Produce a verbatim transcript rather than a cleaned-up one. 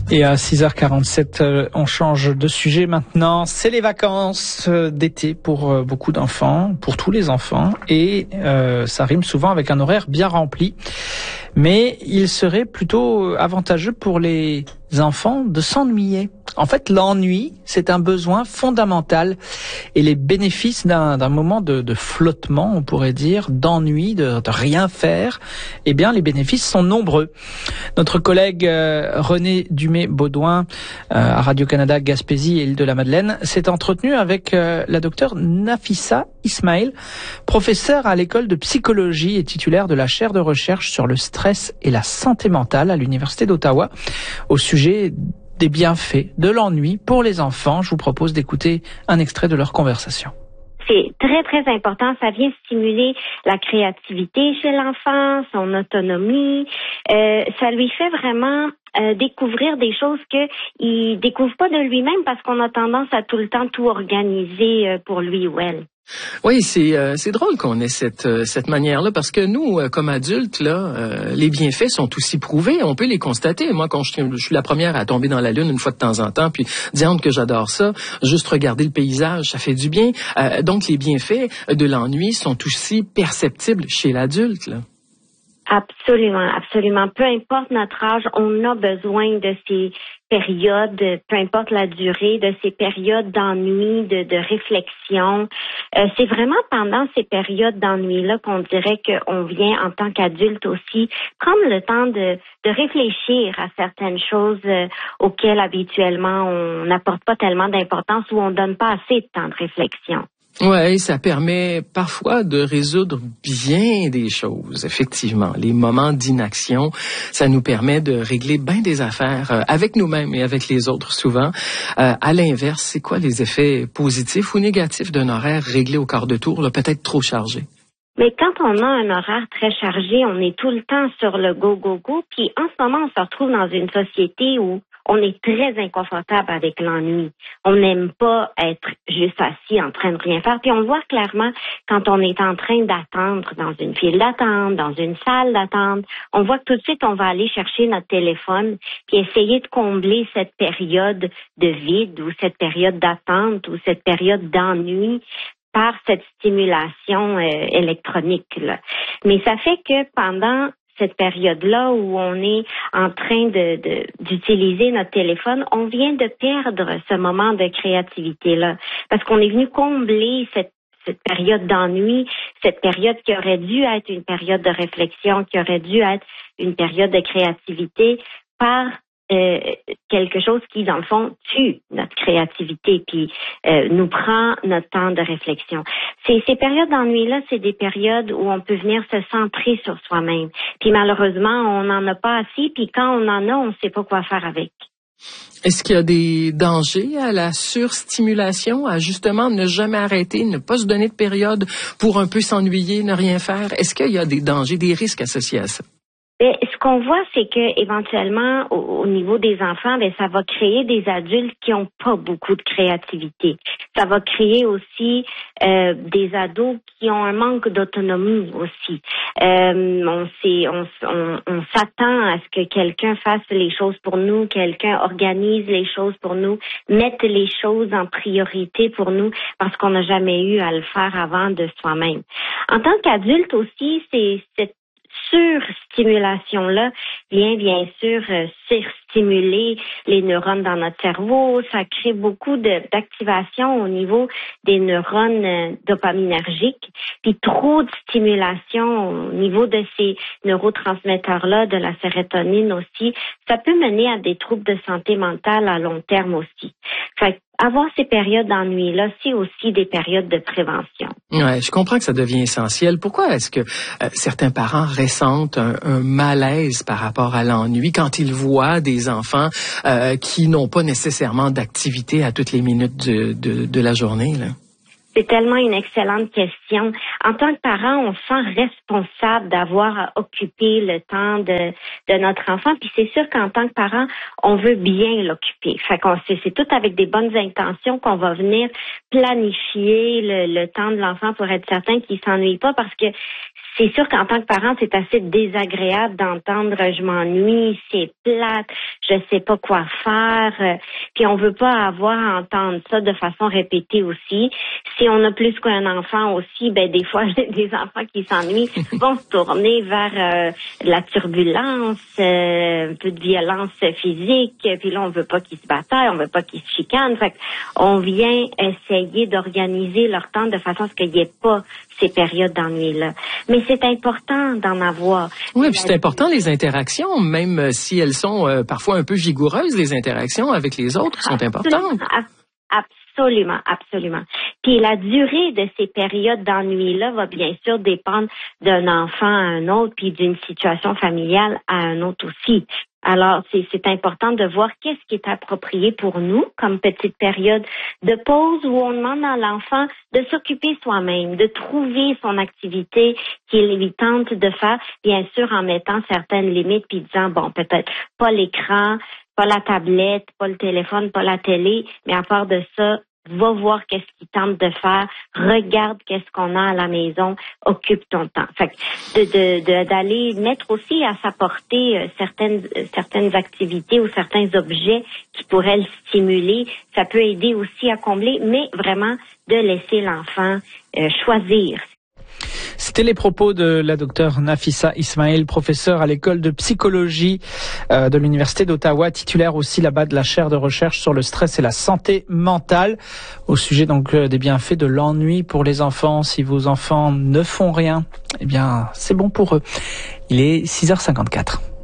Et à six heures quarante-sept, on change de sujet maintenant. C'est les vacances d'été pour beaucoup d'enfants, pour tous les enfants. Et euh, ça rime souvent avec un horaire bien rempli. Mais il serait plutôt avantageux pour les enfants de s'ennuyer. En fait, l'ennui, c'est un besoin fondamental. Et les bénéfices d'un, d'un moment de, de flottement, on pourrait dire, d'ennui, de, de rien faire, eh bien, les bénéfices sont nombreux. Notre collègue euh, René Dumais-Baudouin, euh, à Radio-Canada Gaspésie et Île-de-la-Madeleine, s'est entretenu avec euh, la docteure Nafissa Ismail, professeure à l'école de psychologie et titulaire de la chaire de recherche sur le stress et la santé mentale à l'Université d'Ottawa, au sujet des bienfaits de l'ennui pour les enfants. Je vous propose d'écouter un extrait de leur conversation. C'est très, très important. Ça vient stimuler la créativité chez l'enfant, son autonomie. Euh, ça lui fait vraiment euh, découvrir des choses qu'il découvre pas de lui-même parce qu'on a tendance à tout le temps tout organiser euh, pour lui ou elle. Oui, c'est euh, c'est drôle qu'on ait cette euh, cette manière-là parce que nous, euh, comme adultes, là, euh, les bienfaits sont aussi prouvés. On peut les constater. Moi, quand je, je suis la première à tomber dans la lune une fois de temps en temps, puis dire que j'adore ça, juste regarder le paysage, ça fait du bien. Euh, donc, les bienfaits de l'ennui sont aussi perceptibles chez l'adulte, là. Absolument, absolument. Peu importe notre âge, on a besoin de ces périodes, peu importe la durée, de ces périodes d'ennui, de, de réflexion. Euh, c'est vraiment pendant ces périodes d'ennui-là qu'on dirait qu'on vient en tant qu'adulte aussi prendre le temps de, de réfléchir à certaines choses euh, auxquelles habituellement on n'apporte pas tellement d'importance ou on donne pas assez de temps de réflexion. Ouais, ça permet parfois de résoudre bien des choses, effectivement. Les moments d'inaction, ça nous permet de régler bien des affaires euh, avec nous-mêmes et avec les autres souvent. Euh, à l'inverse, c'est quoi les effets positifs ou négatifs d'un horaire réglé au quart de tour, là, peut-être trop chargé? Mais quand on a un horaire très chargé, on est tout le temps sur le go, go, go. Puis en ce moment, on se retrouve dans une société où on est très inconfortable avec l'ennui. On n'aime pas être juste assis en train de rien faire. Puis on le voit clairement quand on est en train d'attendre dans une file d'attente, dans une salle d'attente. On voit que tout de suite, on va aller chercher notre téléphone puis essayer de combler cette période de vide ou cette période d'attente ou cette période d'ennui par cette stimulation euh, électronique, là. Mais ça fait que pendant cette période-là où on est en train de, de d'utiliser notre téléphone, on vient de perdre ce moment de créativité-là. Parce qu'on est venu combler cette, cette période d'ennui, cette période qui aurait dû être une période de réflexion, qui aurait dû être une période de créativité par Euh, quelque chose qui, dans le fond, tue notre créativité puis euh, nous prend notre temps de réflexion. Ces, ces périodes d'ennui-là, c'est des périodes où on peut venir se centrer sur soi-même. Puis malheureusement, on n'en a pas assez, puis quand on en a, on ne sait pas quoi faire avec. Est-ce qu'il y a des dangers à la surstimulation, à justement ne jamais arrêter, ne pas se donner de période pour un peu s'ennuyer, ne rien faire? Est-ce qu'il y a des dangers, des risques associés à ça? Mais ce qu'on voit, c'est que éventuellement, au, au niveau des enfants, ben ça va créer des adultes qui ont pas beaucoup de créativité. Ça va créer aussi euh, des ados qui ont un manque d'autonomie aussi. Euh, on, sait, on, on, on s'attend à ce que quelqu'un fasse les choses pour nous, quelqu'un organise les choses pour nous, mette les choses en priorité pour nous, parce qu'on n'a jamais eu à le faire avant de soi-même. En tant qu'adulte aussi, c'est cette surstimulation-là vient bien sûr euh, surstimuler les neurones dans notre cerveau. Ça crée beaucoup de, d'activation au niveau des neurones euh, dopaminergiques. Puis trop de stimulation au niveau de ces neurotransmetteurs-là, de la sérotonine aussi, ça peut mener à des troubles de santé mentale à long terme aussi. Fait avoir ces périodes d'ennui-là, c'est aussi des périodes de prévention. Ouais, je comprends que ça devient essentiel. Pourquoi est-ce que euh, certains parents ressentent un, un malaise par rapport à l'ennui quand ils voient des enfants euh, qui n'ont pas nécessairement d'activité à toutes les minutes de, de, de la journée, là? C'est tellement une excellente question. distraction. En tant que parent, on se sent responsable d'avoir à occuper le temps de, de notre enfant. Puis c'est sûr qu'en tant que parent, on veut bien l'occuper. Fait qu'on c'est, c'est tout avec des bonnes intentions qu'on va venir planifier le, le temps de l'enfant pour être certain qu'il s'ennuie pas, parce que c'est sûr qu'en tant que parent, c'est assez désagréable d'entendre « je m'ennuie, c'est plate, je sais pas quoi faire euh, ». Puis on veut pas avoir à entendre ça de façon répétée aussi. Si on a plus qu'un enfant aussi, ben des fois, des enfants qui s'ennuient vont se tourner vers euh, la turbulence, euh, un peu de violence physique. Puis là, on veut pas qu'ils se bataillent, on veut pas qu'ils se chicanent. Fait qu'on vient essayer d'organiser leur temps de façon à ce qu'il n'y ait pas ces périodes d'ennui-là. Mais c'est important d'en avoir. Oui, puis c'est important les interactions, même si elles sont euh, parfois un peu vigoureuses, les interactions avec les autres sont importantes. Absolument, absolument. Puis la durée de ces périodes d'ennui-là va bien sûr dépendre d'un enfant à un autre, puis d'une situation familiale à un autre aussi. Alors, c'est, c'est important de voir qu'est-ce qui est approprié pour nous comme petite période de pause où on demande à l'enfant de s'occuper soi-même, de trouver son activité qu'il lui tente de faire, bien sûr en mettant certaines limites puis disant, bon, peut-être pas l'écran, pas la tablette, pas le téléphone, pas la télé, mais à part de ça, va voir qu'est-ce qu'il tente de faire, regarde qu'est-ce qu'on a à la maison, occupe ton temps. Fait que de, de, de, d'aller mettre aussi à sa portée euh, certaines, euh, certaines activités ou certains objets qui pourraient le stimuler, ça peut aider aussi à combler, mais vraiment de laisser l'enfant euh, choisir. C'était les propos de la docteure Nafissa Ismaël, professeure à l'école de psychologie euh, de l'Université d'Ottawa, titulaire aussi là-bas de la chaire de recherche sur le stress et la santé mentale, au sujet donc euh, des bienfaits de l'ennui pour les enfants. Si vos enfants ne font rien, eh bien c'est bon pour eux. Il est six heures cinquante-quatre.